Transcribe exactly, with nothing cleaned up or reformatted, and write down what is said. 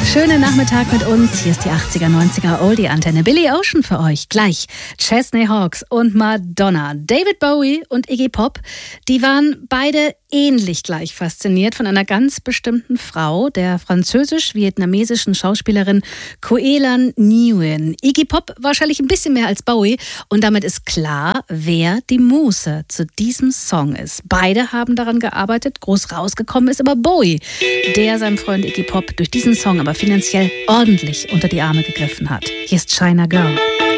Schönen Nachmittag mit uns. Hier ist die achtziger, neunziger Oldie-Antenne. Billy Ocean für euch. Gleich Chesney Hawkes und Madonna. David Bowie und Iggy Pop, die waren beide ähnlich gleich fasziniert von einer ganz bestimmten Frau, der französisch-vietnamesischen Schauspielerin Coy Lan Nguyen. Iggy Pop wahrscheinlich ein bisschen mehr als Bowie und damit ist klar, wer die Muse zu diesem Song ist. Beide haben daran gearbeitet, groß rausgekommen ist aber Bowie, der seinem Freund Iggy Pop durch diesen Song aber finanziell ordentlich unter die Arme gegriffen hat. Hier ist China Girl.